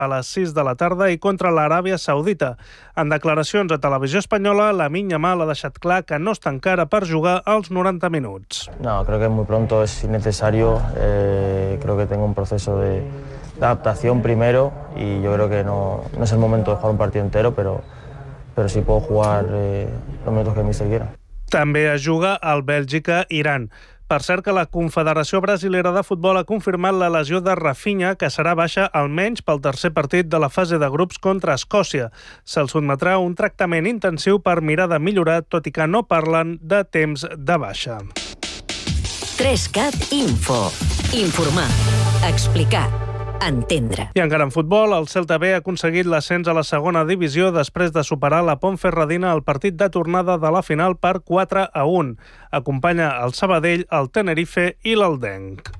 a les 6 de la tarda i contra l'Aràbia Saudita. En declaracions a Televisió Espanyola, Lamine Yamal ha deixat clar que no està encara per jugar als 90 minuts. No, creo que muy pronto es innecesario. Creo que tengo un proceso de adaptación primero y yo creo que no es el momento de jugar un partido entero, pero sí puedo jugar los minutos que el míster quiera. També es juga al Bèlgica-Iran. Per cert que la Confederació Brasilera de Futbol ha confirmat la lesió de Rafinha, que serà baixa almenys pel tercer partit de la fase de grups contra Escòcia. Se'l sotmetrà a un tractament intensiu per mirar de millorar, tot i que no parlen de temps de baixa. 3CAT Info. Informar, explicar, entendre. I encara en futbol, el Celta B ha aconseguit l'ascens a la segona divisió després de superar la Ponferradina al partit de tornada de la final per 4-1. Acompanya el Sabadell, el Tenerife i l'Aldenc.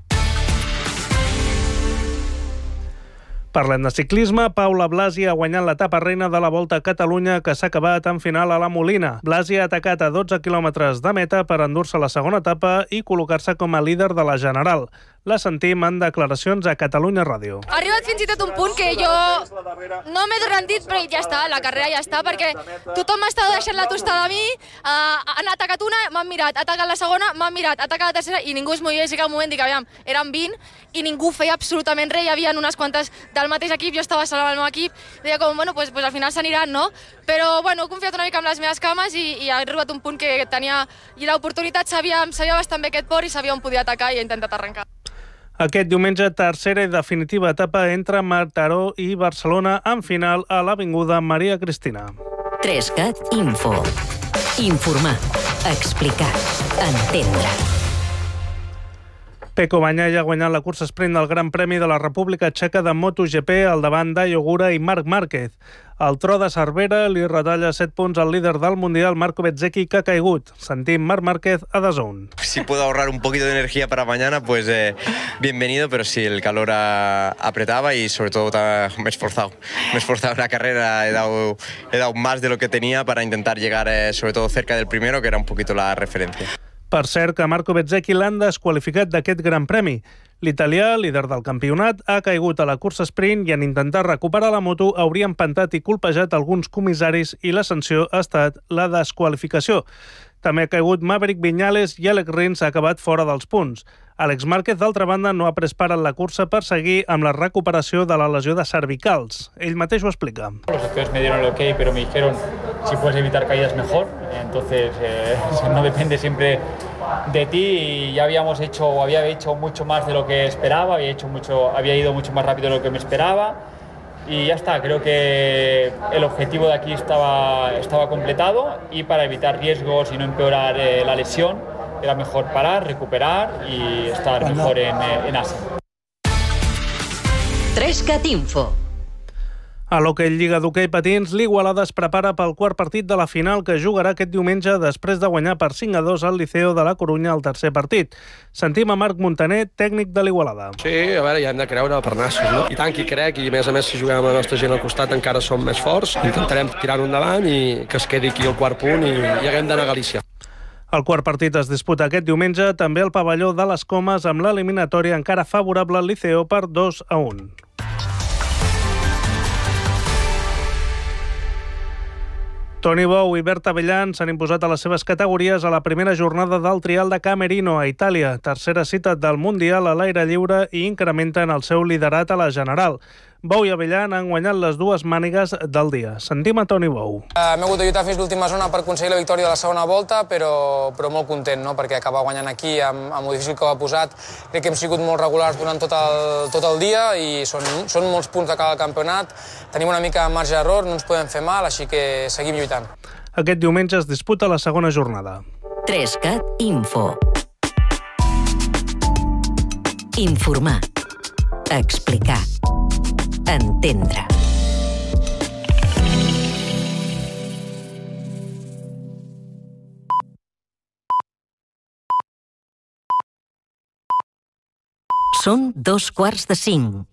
Parlem de ciclisme. Paula Blasi ha guanyat l'etapa reina de la Volta a Catalunya, que s'ha acabat en final a la Molina. Blasi ha atacat a 12 quilòmetres de meta per endur-se la segona etapa i col·locar-se com a líder de la general. La sentim en declaracions a Catalunya Ràdio. Ha arribat fins i tot un punt que jo no m'he rendit, però ja està, la carrera ja està, perquè tothom m'estava deixant la tostada a mi, han atacat una, m'han mirat, ha atacat la segona, m'han mirat, ha atacat la tercera, i ningú es movia, i que al moment dic, aviam, eren 20, i ningú feia absolutament res, hi havia unes quantes del mateix equip, jo estava sola amb el meu equip, deia com, bueno, pues al final s'aniran, no? Però, bueno, he confiat una mica en les meves cames i ha arribat un punt que tenia l'oportunitat, sabia bastant bé aquest port i sabia on podia atacar i he intentat arrencar. Aquest diumenge, tercera i definitiva etapa entre Mataró i Barcelona, en final a l'Avinguda Maria Cristina. 3CAT Info. Informar, explicar, entendre. Pecco Bagnaia ha guanyat la cursa sprint del Gran Premi de la República Txeca de MotoGP al davant d'Ayo Ogura i Marc Márquez. El tro de Cervera li retalla 7 punts al líder del Mundial, Marco Bezzecchi, que ha caigut. Sentim Marc Márquez a DAZN. Si puedo ahorrar un poquito de energía para mañana, pues bienvenido, pero sí, el calor apretaba y sobre todo me he esforzado. Me he esforzado en la carrera, he dado más de lo que tenía para intentar llegar sobre todo cerca del primero, que era un poquito la referencia. Per cert, que Marco Bezzecchi l'han desqualificat d'aquest Gran Premi. L'italià, líder del campionat, ha caigut a la cursa sprint i en intentar recuperar la moto hauria empantat i colpejat alguns comissaris i la sanció ha estat la desqualificació. També ha caigut Maverick Viñales i Alex Rins ha acabat fora dels punts. Alex Márquez, d'altra banda, no ha pres part en la cursa per seguir amb la recuperació de la lesió de cervicals. Ell mateix ho explica. Los doctores me dieron el ok, pero me dijeron si puedes evitar caídas mejor. Entonces, no depende siempre de ti y ya había hecho mucho más de lo que esperaba, había ido mucho más rápido de lo que me esperaba y ya está. Creo que el objetivo de aquí estaba completado y para evitar riesgos y no empeorar la lesión era mejor parar, recuperar y estar mejor en Asia. 3CAT Info. A l'hoquei Lliga d'hoquei patins, l'Igualada es prepara pel quart partit de la final que jugarà aquest diumenge després de guanyar per 5-2 al Liceo de la Corunya al tercer partit. Sentim a Marc Montaner, tècnic de l'Igualada. Sí, a veure, ja hem de creure per nassos, no? I tant que hi crec, i a més si juguem amb la nostra gent al costat encara som més forts. Intentarem tirar-ho endavant i que es quedi aquí el quart punt i haguem d'anar a Galícia. El quart partit es disputa aquest diumenge també al pavelló de les Comes amb l'eliminatòria encara favorable al Liceo per 2-1. Toni Bou i Berta Bellan s'han imposat a les seves categories a la primera jornada del Trial de Camerino a Itàlia, tercera cita del Mundial a l'aire lliure i incrementen el seu liderat a la general. Bou i Abellan han guanyat les dues mànigues del dia. Sentim a Toni Bou. M'he hagut de lluitar fins l'última zona per aconseguir la victòria de la segona volta, però molt content, no? Perquè acabar guanyant aquí amb el difícil que ho ha posat. Crec que hem sigut molt regulars durant tot el dia i són molts punts d'acabar el campionat. Tenim una mica de marge d'error, no ens podem fer mal, així que seguim lluitant. Aquest diumenge es disputa la segona jornada. 3CAT Info. Informar. Explicar. Entendre. Són 2:45.